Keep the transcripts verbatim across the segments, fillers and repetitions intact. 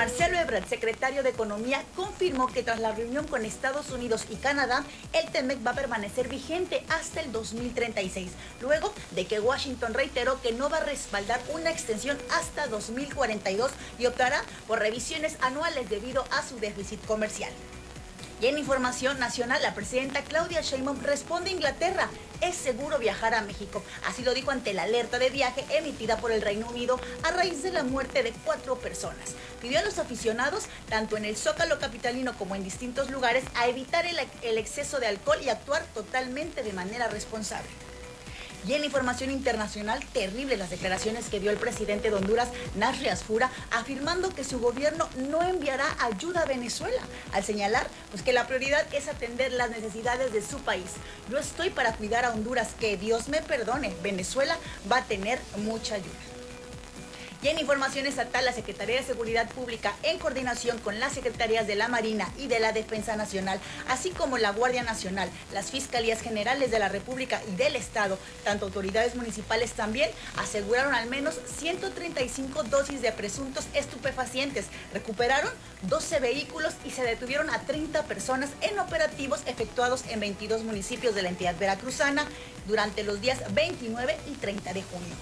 Marcelo Ebrard, secretario de Economía, confirmó que tras la reunión con Estados Unidos y Canadá, el TEMEC va a permanecer vigente hasta el dos mil treinta y seis, luego de que Washington reiteró que no va a respaldar una extensión hasta dos mil cuarenta y dos y optará por revisiones anuales debido a su déficit comercial. Y en información nacional, la presidenta Claudia Sheinbaum responde a Inglaterra: es seguro viajar a México. Así lo dijo ante la alerta de viaje emitida por el Reino Unido a raíz de la muerte de cuatro personas. Pidió a los aficionados, tanto en el Zócalo capitalino como en distintos lugares, a evitar el, el exceso de alcohol y actuar totalmente de manera responsable. Y en información internacional, terribles las declaraciones que dio el presidente de Honduras, Nasri Asfura, afirmando que su gobierno no enviará ayuda a Venezuela, al señalar pues, que la prioridad es atender las necesidades de su país. Yo estoy para cuidar a Honduras, que Dios me perdone, Venezuela va a tener mucha ayuda. Y en información estatal, la Secretaría de Seguridad Pública, en coordinación con las Secretarías de la Marina y de la Defensa Nacional, así como la Guardia Nacional, las Fiscalías Generales de la República y del Estado, tanto autoridades municipales también, aseguraron al menos ciento treinta y cinco dosis de presuntos estupefacientes, recuperaron doce vehículos y se detuvieron a treinta personas en operativos efectuados en veintidós municipios de la entidad veracruzana durante los días veintinueve y treinta de junio.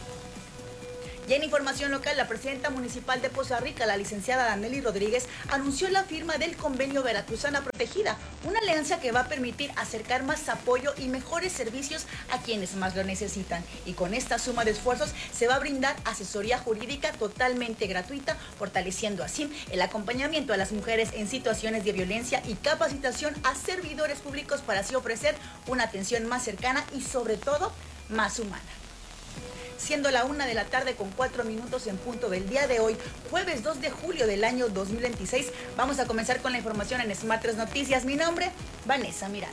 Y en información local, la presidenta municipal de Poza Rica, la licenciada Danely Rodríguez, anunció la firma del convenio Veracruzana Protegida, una alianza que va a permitir acercar más apoyo y mejores servicios a quienes más lo necesitan. Y con esta suma de esfuerzos se va a brindar asesoría jurídica totalmente gratuita, fortaleciendo así el acompañamiento a las mujeres en situaciones de violencia y capacitación a servidores públicos para así ofrecer una atención más cercana y sobre todo más humana. Siendo la una de la tarde con cuatro minutos en punto del día de hoy, jueves dos de julio del año dos mil veintiséis, vamos a comenzar con la información en Smart tres Noticias. Mi nombre, Vanessa Miranda.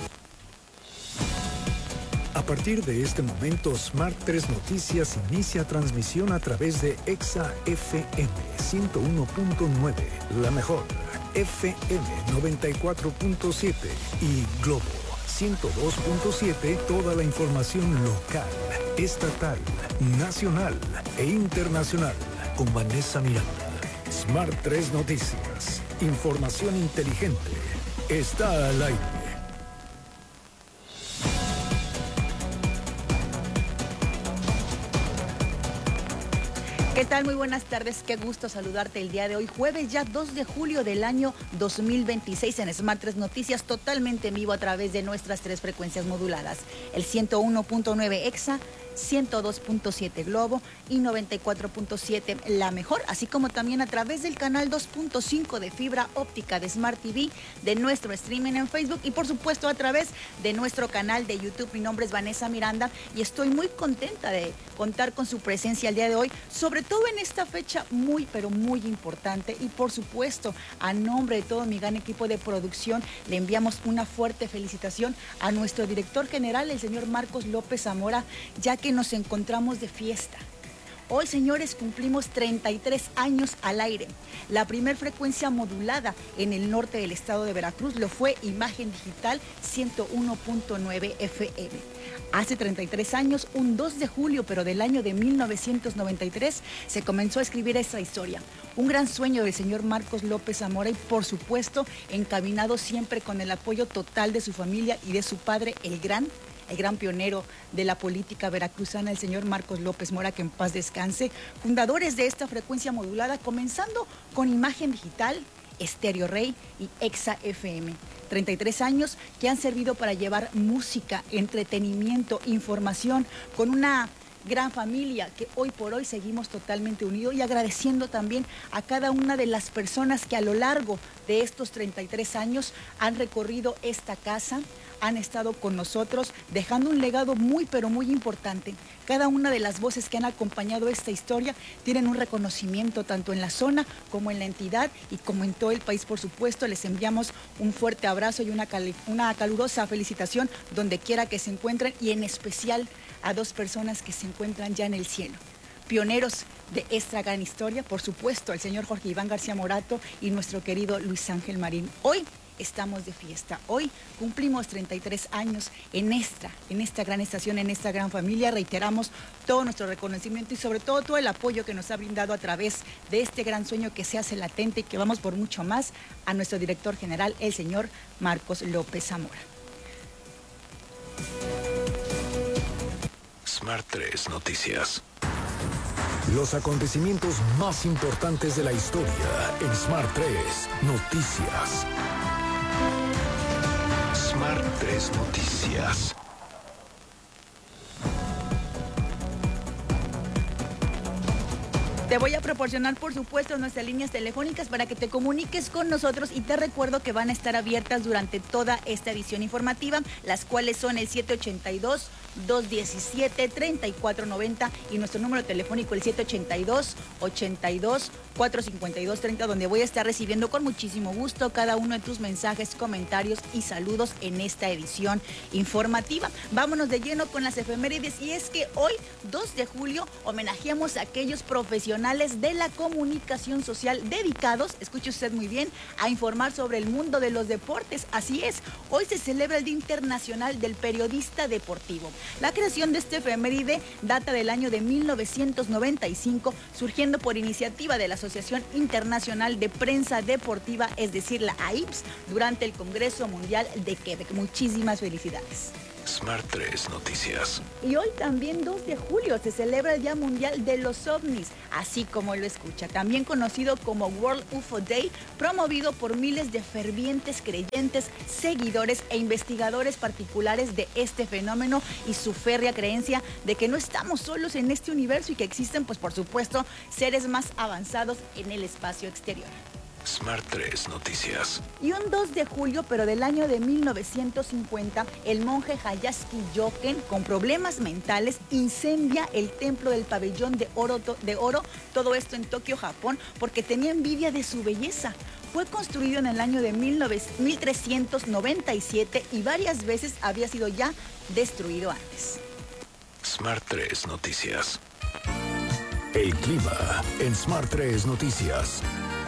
A partir de este momento, Smart tres Noticias inicia transmisión a través de Exa F M ciento uno punto nueve, La Mejor, F M noventa y cuatro punto siete y Globo ciento dos punto siete, toda la información local, estatal, nacional e internacional, con Vanessa Miranda. Smart tres Noticias, información inteligente, está al aire. ¿Qué tal? Muy buenas tardes, qué gusto saludarte el día de hoy, jueves ya dos de julio del año dos mil veintiséis en Smart tres Noticias, totalmente en vivo a través de nuestras tres frecuencias moduladas, el ciento uno punto nueve Exa, ciento dos punto siete Globo y noventa y cuatro punto siete La Mejor, así como también a través del canal dos punto cinco de fibra óptica de Smart T V, de nuestro streaming en Facebook y por supuesto a través de nuestro canal de YouTube. Mi nombre es Vanessa Miranda y estoy muy contenta de contar con su presencia el día de hoy, sobre todo en esta fecha muy pero muy importante, y por supuesto a nombre de todo mi gran equipo de producción le enviamos una fuerte felicitación a nuestro director general, el señor Marcos López Zamora, ya que nos encontramos de fiesta. Hoy, señores, cumplimos treinta y tres años al aire. La primer frecuencia modulada en el norte del estado de Veracruz lo fue Imagen Digital ciento uno punto nueve F M. Hace treinta y tres años, un dos de julio, pero del año de mil novecientos noventa y tres, se comenzó a escribir esta historia. Un gran sueño del señor Marcos López Zamora y, por supuesto, encaminado siempre con el apoyo total de su familia y de su padre, el gran el gran pionero de la política veracruzana, el señor Marcos López Mora, que en paz descanse, fundadores de esta frecuencia modulada, comenzando con Imagen Digital, Estéreo Rey y Exa F M. treinta y tres años que han servido para llevar música, entretenimiento, información, con una gran familia que hoy por hoy seguimos totalmente unidos, y agradeciendo también a cada una de las personas que a lo largo de estos treinta y tres años han recorrido esta casa, han estado con nosotros, dejando un legado muy pero muy importante. Cada una de las voces que han acompañado esta historia tienen un reconocimiento tanto en la zona como en la entidad y como en todo el país, por supuesto. Les enviamos un fuerte abrazo y una, cal una calurosa felicitación donde quiera que se encuentren, y en especial a dos personas que se encuentran ya en el cielo. Pioneros de esta gran historia, por supuesto, el señor Jorge Iván García Morato y nuestro querido Luis Ángel Marín. Hoy estamos de fiesta. Hoy cumplimos treinta y tres años en esta, en esta gran estación, en esta gran familia. Reiteramos todo nuestro reconocimiento y sobre todo todo el apoyo que nos ha brindado a través de este gran sueño que se hace latente y que vamos por mucho más, a nuestro director general, el señor Marcos López Zamora. Smart tres Noticias. Los acontecimientos más importantes de la historia en Smart tres Noticias. Smart tres Noticias. Te voy a proporcionar, por supuesto, nuestras líneas telefónicas para que te comuniques con nosotros y te recuerdo que van a estar abiertas durante toda esta edición informativa, las cuales son el siete ocho dos, dos uno siete, tres cuatro nueve cero y nuestro número telefónico el siete ocho dos, ocho dos, cuatro cinco dos tres cero, donde voy a estar recibiendo con muchísimo gusto cada uno de tus mensajes, comentarios y saludos en esta edición informativa. Vámonos de lleno con las efemérides y es que hoy, dos de julio, homenajeamos a aquellos profesionales de la comunicación social dedicados, escuche usted muy bien, a informar sobre el mundo de los deportes. Así es, hoy se celebra el Día Internacional del Periodista Deportivo. La creación de este efeméride data del año de mil novecientos noventa y cinco, surgiendo por iniciativa de la Asociación Internacional de Prensa Deportiva, es decir, la A I P S, durante el Congreso Mundial de Quebec. Muchísimas felicidades. Smart tres Noticias. Y hoy también dos de julio se celebra el Día Mundial de los OVNIs, así como lo escucha, también conocido como World U F O Day, promovido por miles de fervientes creyentes, seguidores e investigadores particulares de este fenómeno y su férrea creencia de que no estamos solos en este universo y que existen, pues por supuesto, seres más avanzados en el espacio exterior. Smart tres Noticias. Y un dos de julio, pero del año de mil novecientos cincuenta, el monje Hayashi Yoken, con problemas mentales, incendia el templo del pabellón de oro, de oro, todo esto en Tokio, Japón, porque tenía envidia de su belleza. Fue construido en el año de mil trescientos noventa y siete y varias veces había sido ya destruido antes. Smart tres Noticias. El clima en Smart tres Noticias.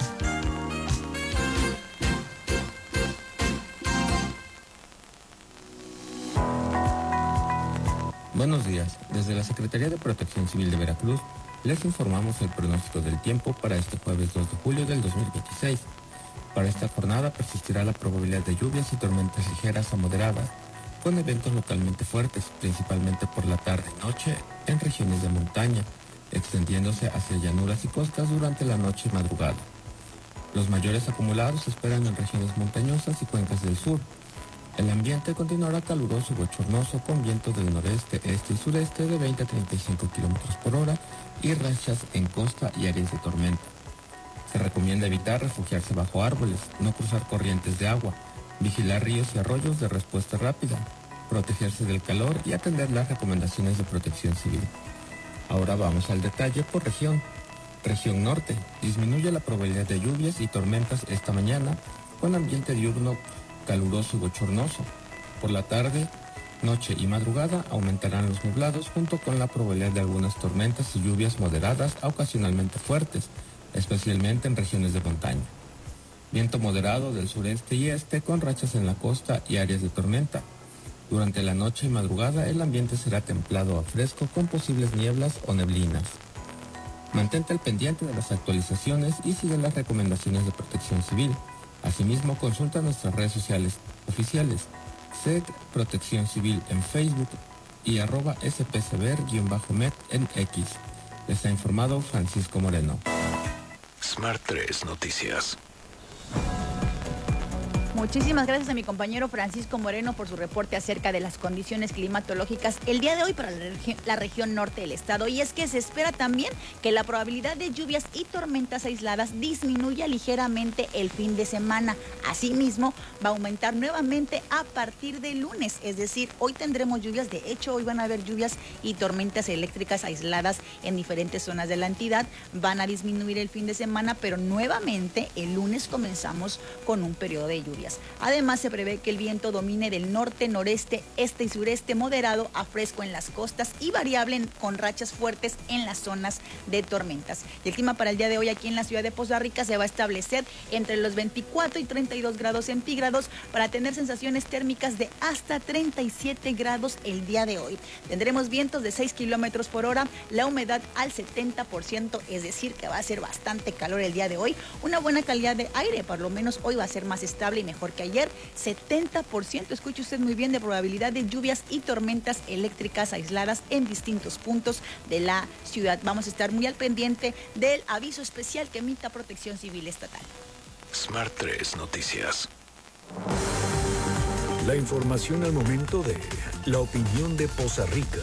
Buenos días. Desde la Secretaría de Protección Civil de Veracruz les informamos el pronóstico del tiempo para este jueves dos de julio del dos mil veintiséis. Para esta jornada persistirá la probabilidad de lluvias y tormentas ligeras a moderadas, con eventos localmente fuertes, principalmente por la tarde y noche en regiones de montaña, extendiéndose hacia llanuras y costas durante la noche y madrugada. Los mayores acumulados se esperan en regiones montañosas y cuencas del sur. El ambiente continuará caluroso y bochornoso con vientos del noreste, este y sureste de veinte a treinta y cinco kilómetros por hora y rachas en costa y áreas de tormenta. Se recomienda evitar refugiarse bajo árboles, no cruzar corrientes de agua, vigilar ríos y arroyos de respuesta rápida, protegerse del calor y atender las recomendaciones de protección civil. Ahora vamos al detalle por región. Región norte, disminuye la probabilidad de lluvias y tormentas esta mañana con ambiente diurno caluroso y bochornoso. Por la tarde, noche y madrugada aumentarán los nublados junto con la probabilidad de algunas tormentas y lluvias moderadas a ocasionalmente fuertes, especialmente en regiones de montaña. Viento moderado del sureste y este con rachas en la costa y áreas de tormenta. Durante la noche y madrugada el ambiente será templado a fresco con posibles nieblas o neblinas. Mantente al pendiente de las actualizaciones y sigue las recomendaciones de protección civil. Asimismo, consulta nuestras redes sociales oficiales, S E C Protección Civil en Facebook y arroba S P C B R-Met en X. Les ha informado Francisco Moreno. Smart tres Noticias. Muchísimas gracias a mi compañero Francisco Moreno por su reporte acerca de las condiciones climatológicas el día de hoy para la, regi la región norte del estado. Y es que se espera también que la probabilidad de lluvias y tormentas aisladas disminuya ligeramente el fin de semana. Asimismo, va a aumentar nuevamente a partir de lunes. Es decir, hoy tendremos lluvias. De hecho, hoy van a haber lluvias y tormentas eléctricas aisladas en diferentes zonas de la entidad. Van a disminuir el fin de semana, pero nuevamente el lunes comenzamos con un periodo de lluvias. lluvias. Además, se prevé que el viento domine del norte, noreste, este y sureste moderado a fresco en las costas y variable con rachas fuertes en las zonas de tormentas. Y el clima para el día de hoy aquí en la ciudad de Poza Rica se va a establecer entre los veinticuatro y treinta y dos grados centígrados para tener sensaciones térmicas de hasta treinta y siete grados el día de hoy. Tendremos vientos de seis kilómetros por hora, la humedad al setenta por ciento, es decir que va a ser bastante calor el día de hoy. Una buena calidad de aire, por lo menos hoy va a ser más estable y mejor que ayer. setenta por ciento, escuche usted muy bien, de probabilidad de lluvias y tormentas eléctricas aisladas en distintos puntos de la ciudad. Vamos a estar muy al pendiente del aviso especial que emita Protección Civil Estatal. Smart tres Noticias. La información al momento de la opinión de Poza Rica.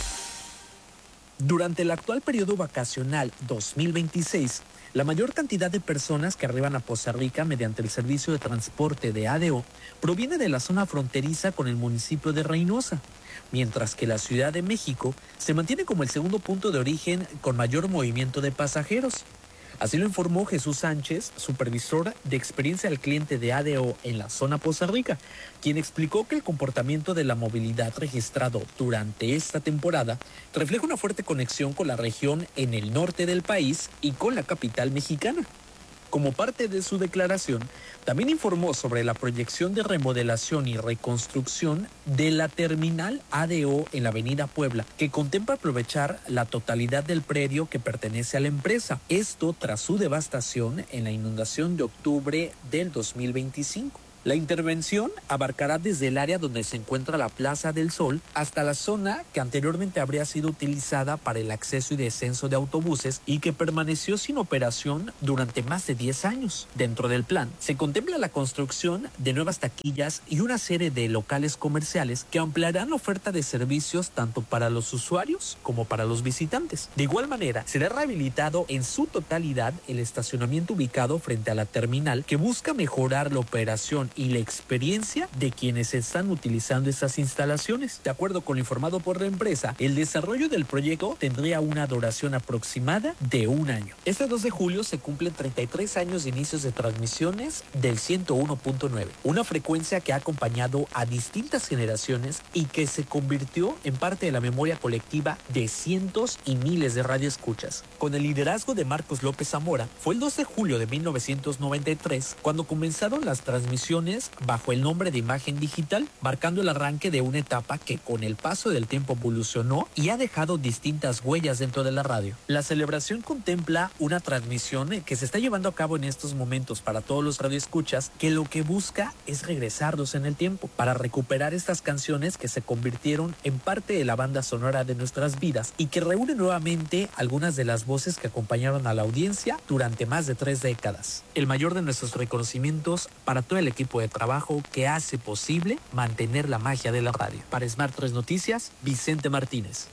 Durante el actual periodo vacacional dos mil veintiséis, la mayor cantidad de personas que arriban a Poza Rica mediante el servicio de transporte de A D O proviene de la zona fronteriza con el municipio de Reynosa, mientras que la Ciudad de México se mantiene como el segundo punto de origen con mayor movimiento de pasajeros. Así lo informó Jesús Sánchez, supervisor de experiencia al cliente de A D O en la zona Poza Rica, quien explicó que el comportamiento de la movilidad registrado durante esta temporada refleja una fuerte conexión con la región en el norte del país y con la capital mexicana. Como parte de su declaración, también informó sobre la proyección de remodelación y reconstrucción de la terminal A D O en la avenida Puebla, que contempla aprovechar la totalidad del predio que pertenece a la empresa. Esto tras su devastación en la inundación de octubre del dos mil veinticinco. La intervención abarcará desde el área donde se encuentra la Plaza del Sol hasta la zona que anteriormente habría sido utilizada para el acceso y descenso de autobuses y que permaneció sin operación durante más de diez años. Dentro del plan se contempla la construcción de nuevas taquillas y una serie de locales comerciales que ampliarán la oferta de servicios tanto para los usuarios como para los visitantes. De igual manera, será rehabilitado en su totalidad el estacionamiento ubicado frente a la terminal, que busca mejorar la operación y la experiencia de quienes están utilizando estas instalaciones. De acuerdo con lo informado por la empresa, el desarrollo del proyecto tendría una duración aproximada de un año. Este dos de julio se cumplen treinta y tres años de inicios de transmisiones del ciento uno punto nueve, una frecuencia que ha acompañado a distintas generaciones y que se convirtió en parte de la memoria colectiva de cientos y miles de radioescuchas. Con el liderazgo de Marcos López Zamora, fue el dos de julio de mil novecientos noventa y tres cuando comenzaron las transmisiones bajo el nombre de Imagen Digital, marcando el arranque de una etapa que con el paso del tiempo evolucionó y ha dejado distintas huellas dentro de la radio. La celebración contempla una transmisión que se está llevando a cabo en estos momentos para todos los radioescuchas, que lo que busca es regresarlos en el tiempo para recuperar estas canciones que se convirtieron en parte de la banda sonora de nuestras vidas y que reúne nuevamente algunas de las voces que acompañaron a la audiencia durante más de tres décadas. El mayor de nuestros reconocimientos para todo el equipo de trabajo que hace posible mantener la magia de la radio. Para Smart tres Noticias, Vicente Martínez.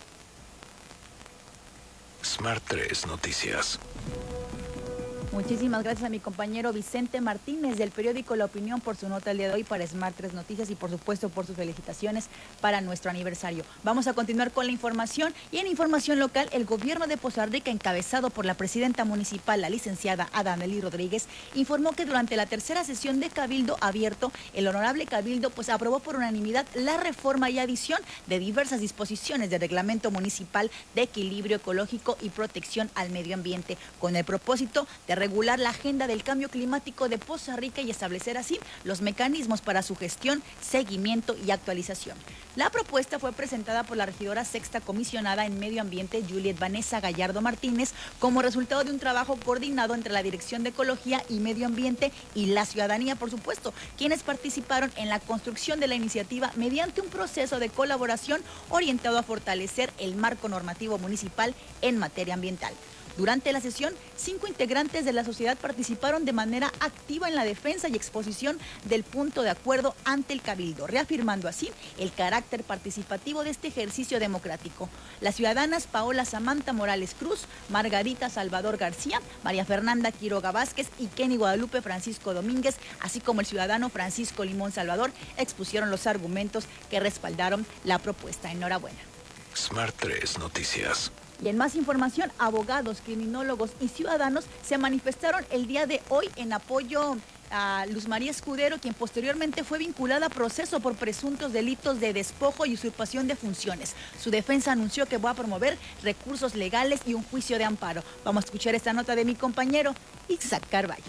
Smart tres Noticias. Muchísimas gracias a mi compañero Vicente Martínez del periódico La Opinión por su nota el día de hoy para Smart tres Noticias y por supuesto por sus felicitaciones para nuestro aniversario. Vamos a continuar con la información y en información local, el gobierno de Poza Rica, encabezado por la presidenta municipal, la licenciada Adanely Rodríguez, informó que durante la tercera sesión de Cabildo Abierto, el honorable Cabildo pues aprobó por unanimidad la reforma y adición de diversas disposiciones del reglamento municipal de equilibrio ecológico y protección al medio ambiente, con el propósito de regular la agenda del cambio climático de Poza Rica y establecer así los mecanismos para su gestión, seguimiento y actualización. La propuesta fue presentada por la regidora sexta comisionada en Medio Ambiente, Juliet Vanessa Gallardo Martínez, como resultado de un trabajo coordinado entre la Dirección de Ecología y Medio Ambiente y la ciudadanía, por supuesto, quienes participaron en la construcción de la iniciativa mediante un proceso de colaboración orientado a fortalecer el marco normativo municipal en materia ambiental. Durante la sesión, cinco integrantes de la sociedad participaron de manera activa en la defensa y exposición del punto de acuerdo ante el Cabildo, reafirmando así el carácter participativo de este ejercicio democrático. Las ciudadanas Paola Samantha Morales Cruz, Margarita Salvador García, María Fernanda Quiroga Vázquez y Kenny Guadalupe Francisco Domínguez, así como el ciudadano Francisco Limón Salvador, expusieron los argumentos que respaldaron la propuesta. Enhorabuena. Smart tres Noticias. Y en más información, abogados, criminólogos y ciudadanos se manifestaron el día de hoy en apoyo a Luz María Escudero, quien posteriormente fue vinculada a proceso por presuntos delitos de despojo y usurpación de funciones. Su defensa anunció que va a promover recursos legales y un juicio de amparo. Vamos a escuchar esta nota de mi compañero Isaac Carballo.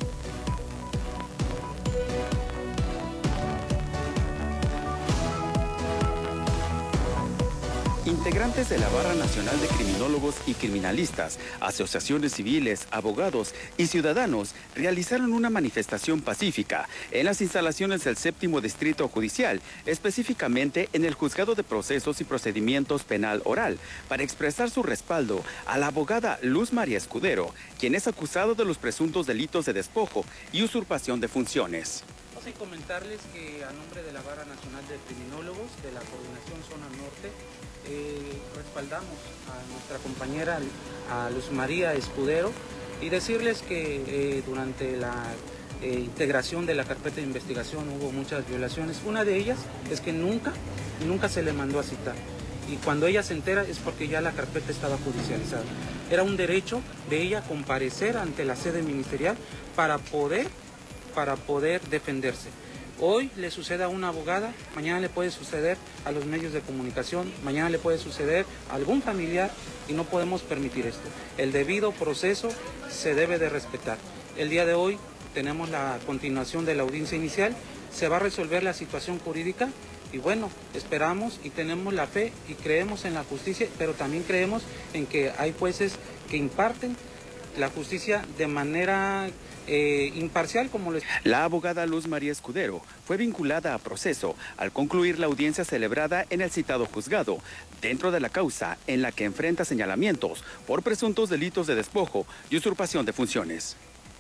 Integrantes de la Barra Nacional de Criminólogos y Criminalistas, asociaciones civiles, abogados y ciudadanos realizaron una manifestación pacífica en las instalaciones del séptimo Distrito Judicial, específicamente en el Juzgado de Procesos y Procedimientos Penal Oral, para expresar su respaldo a la abogada Luz María Escudero, quien es acusado de los presuntos delitos de despojo y usurpación de funciones. Vamos a comentarles que a nombre de la Barra Nacional de Criminólogos de la Coordinación Zona Norte, Eh, respaldamos a nuestra compañera a Luz María Escudero y decirles que eh, durante la eh, integración de la carpeta de investigación hubo muchas violaciones. Una de ellas es que nunca, nunca se le mandó a citar, y cuando ella se entera es porque ya la carpeta estaba judicializada. Era un derecho de ella comparecer ante la sede ministerial para poder, para poder defenderse. Hoy le sucede a una abogada, mañana le puede suceder a los medios de comunicación, mañana le puede suceder a algún familiar, y no podemos permitir esto. El debido proceso se debe de respetar. El día de hoy tenemos la continuación de la audiencia inicial, se va a resolver la situación jurídica y bueno, esperamos y tenemos la fe y creemos en la justicia, pero también creemos en que hay jueces que imparten la justicia de manera Eh, imparcial como les... La abogada Luz María Escudero fue vinculada a proceso al concluir la audiencia celebrada en el citado juzgado, dentro de la causa en la que enfrenta señalamientos por presuntos delitos de despojo y usurpación de funciones.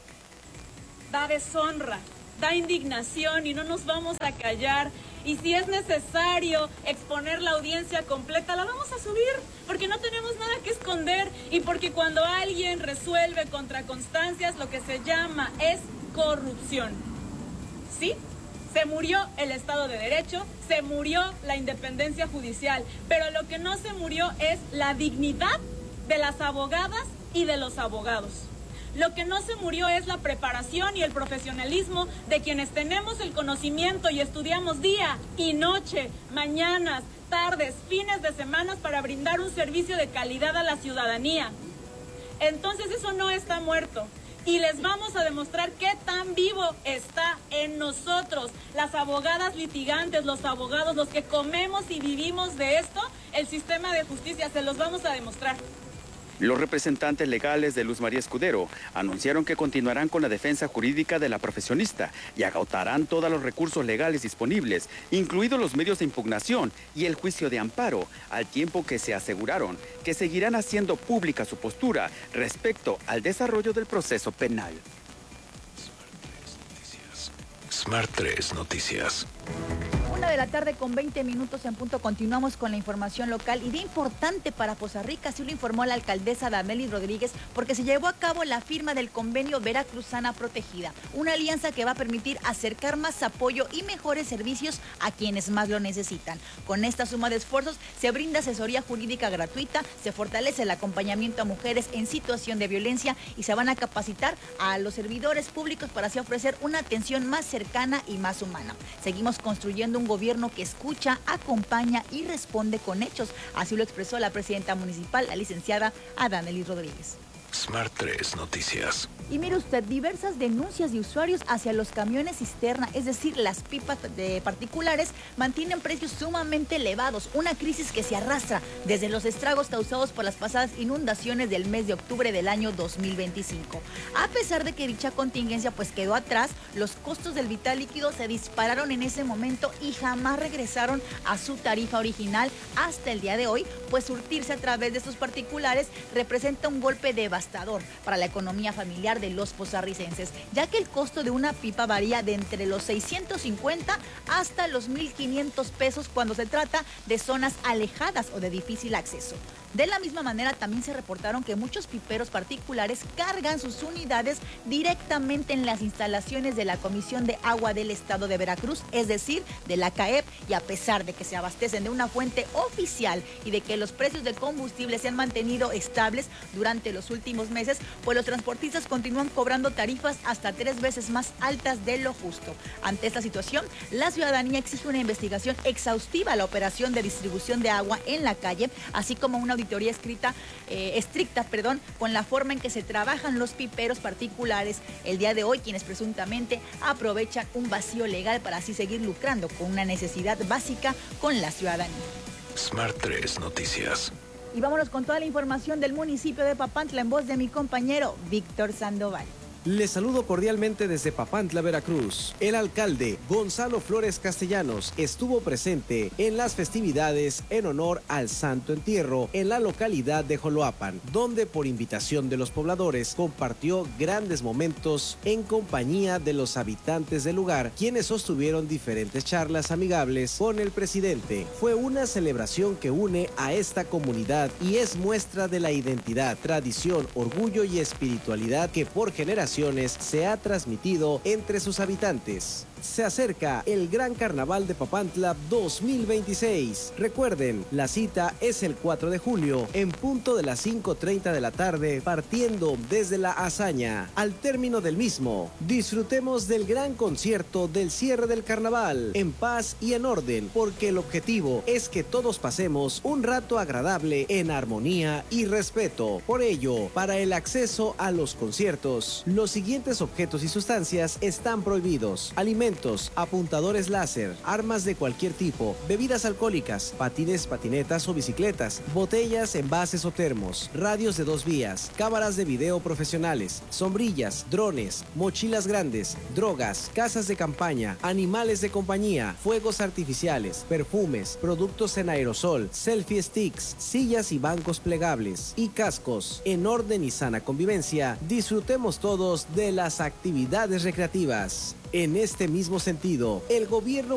Da deshonra, da indignación y no nos vamos a callar. Y si es necesario exponer la audiencia completa, la vamos a subir, porque no tenemos nada que esconder y porque cuando alguien resuelve contra constancias, lo que se llama es corrupción. ¿Sí? Se murió el Estado de Derecho, se murió la independencia judicial, pero lo que no se murió es la dignidad de las abogadas y de los abogados. Lo que no se murió es la preparación y el profesionalismo de quienes tenemos el conocimiento y estudiamos día y noche, mañanas, tardes, fines de semana para brindar un servicio de calidad a la ciudadanía. Entonces eso no está muerto. Y les vamos a demostrar qué tan vivo está en nosotros, las abogadas litigantes, los abogados, los que comemos y vivimos de esto, el sistema de justicia, se los vamos a demostrar. Los representantes legales de Luz María Escudero anunciaron que continuarán con la defensa jurídica de la profesionista y agotarán todos los recursos legales disponibles, incluidos los medios de impugnación y el juicio de amparo, al tiempo que se aseguraron que seguirán haciendo pública su postura respecto al desarrollo del proceso penal. Smart tres Noticias. Una de la tarde con veinte minutos en punto. Continuamos con la información local y de importante para Poza Rica, así lo informó la alcaldesa Damelis Rodríguez, porque se llevó a cabo la firma del convenio Veracruzana Protegida, una alianza que va a permitir acercar más apoyo y mejores servicios a quienes más lo necesitan. Con esta suma de esfuerzos se brinda asesoría jurídica gratuita, se fortalece el acompañamiento a mujeres en situación de violencia y se van a capacitar a los servidores públicos para así ofrecer una atención más cercana y más humana. Seguimos construyendo un gobierno que escucha, acompaña y responde con hechos. Así lo expresó la presidenta municipal, la licenciada Damelis Rodríguez. Smart tres Noticias. Y mire usted, diversas denuncias de usuarios hacia los camiones cisterna, es decir, las pipas de particulares, mantienen precios sumamente elevados. Una crisis que se arrastra desde los estragos causados por las pasadas inundaciones del mes de octubre del año dos mil veinticinco. A pesar de que dicha contingencia pues quedó atrás, los costos del vital líquido se dispararon en ese momento y jamás regresaron a su tarifa original hasta el día de hoy, pues surtirse a través de estos particulares representa un golpe devastador para la economía familiar de los pozarricenses, ya que el costo de una pipa varía de entre los seiscientos cincuenta hasta los mil quinientos pesos cuando se trata de zonas alejadas o de difícil acceso. De la misma manera, también se reportaron que muchos piperos particulares cargan sus unidades directamente en las instalaciones de la Comisión de Agua del Estado de Veracruz, es decir, de la C A E P, y a pesar de que se abastecen de una fuente oficial y de que los precios del combustible se han mantenido estables durante los últimos meses, pues los transportistas continúan cobrando tarifas hasta tres veces más altas de lo justo. Ante esta situación, la ciudadanía exige una investigación exhaustiva a la operación de distribución de agua en la calle, así como una auditoría escrita, eh, estricta perdón, con la forma en que se trabajan los piperos particulares el día de hoy, quienes presuntamente aprovechan un vacío legal para así seguir lucrando con una necesidad básica con la ciudadanía. Smart tres Noticias. Y vámonos con toda la información del municipio de Papantla en voz de mi compañero Víctor Sandoval. Les saludo cordialmente desde Papantla, Veracruz. El alcalde Gonzalo Flores Castellanos estuvo presente en las festividades en honor al Santo Entierro en la localidad de Joloapan, donde por invitación de los pobladores compartió grandes momentos en compañía de los habitantes del lugar, quienes sostuvieron diferentes charlas amigables con el presidente. Fue una celebración que une a esta comunidad y es muestra de la identidad, tradición, orgullo y espiritualidad que por generación se ha transmitido entre sus habitantes. Se acerca el Gran Carnaval de Papantla dos mil veintiséis. Recuerden, la cita es el cuatro de julio, en punto de las cinco treinta de la tarde, partiendo desde la hazaña. Al término del mismo, disfrutemos del gran concierto del cierre del carnaval, en paz y en orden, porque el objetivo es que todos pasemos un rato agradable en armonía y respeto. Por ello, para el acceso a los conciertos, los siguientes objetos y sustancias están prohibidos: alimentos, apuntadores láser, armas de cualquier tipo, bebidas alcohólicas, patines, patinetas o bicicletas, botellas, envases o termos, radios de dos vías, cámaras de video profesionales, sombrillas, drones, mochilas grandes, drogas, casas de campaña, animales de compañía, fuegos artificiales, perfumes, productos en aerosol, selfie sticks, sillas y bancos plegables y cascos. En orden y sana convivencia, disfrutemos todos de las actividades recreativas. En este mismo sentido, el gobierno